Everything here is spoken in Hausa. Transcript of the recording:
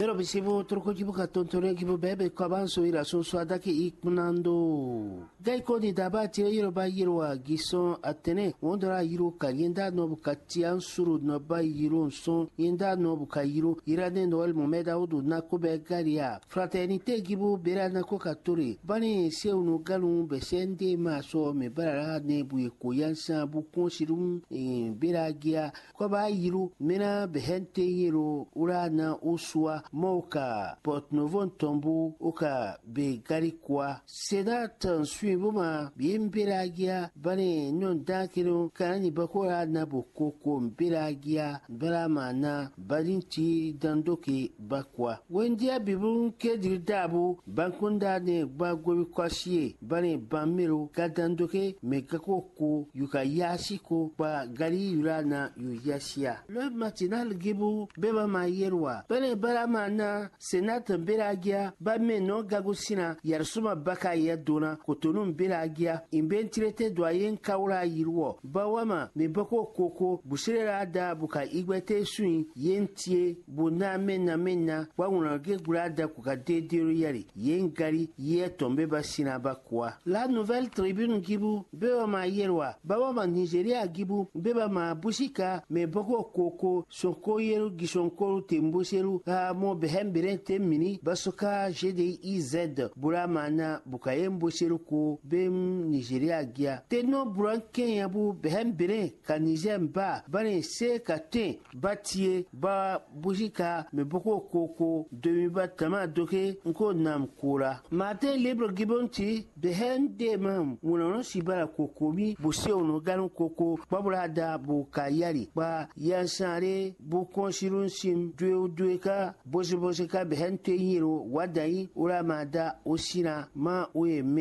Mero bisivo truco kibu katontore kibu bebe kabanso ira so adake ikmunando. Gai koni daba tira yiro ba yiro wa gison atene wondora yiro kalienda no bukatian suru no ba yiro son yenda no bukayiro irane no el momeda udu na kube garia. Fraternite kibu bera na ko katore bani se unu galun besende maso me bara ne buye koyansa bu konsirum bera gia ko ba yiro mena behente yiro urana uswa moka pot novon tombu oka be garikwa seda tan suibuma bimbiragia bane non dakiro kanani bakora na bokoko mbiragia baramana balinti dandoke bakwa wendia bibun kedir dabu bankunda ne bagwe kwasiye bane bamiro kadandoke megakoko yukayashiko ba gari yurana yuyashia le matinal gibu beba mayerwa bane baramana senat biragia ba meno gagusina yarsuma baka ya dona kotonum biragia imbentirete doyen kawra yirwo bawama me bako koko busirera da buka igwete suin yentie buna menna wawuna gegurada kuka dedero yari yengari ye tombe basina bakwa la nouvelle tribune gibu beba ma yerwa bawama Nigeria gibu beba ma busika me bako koko sonko yeru gisonko temboseru mo behembirente mini basoka GDIZ buramana bukayembo seruko bem Nigeria gia teno buran Kenya bu behembire ka Nizemba bane se kate batie ba bujika me boko koko demi batama doke nko nam kura mate libre gibonti behende mam wono sibara kokomi buse ono ganu koko babulada bukayari ba yansare bu konsirun sim dueka bosi ka behente yiro wadai uramada osina ma oye